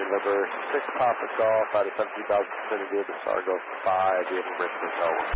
November 6 Papa Golf out of 17,000 good to Sargo 5, the Richmond Golf.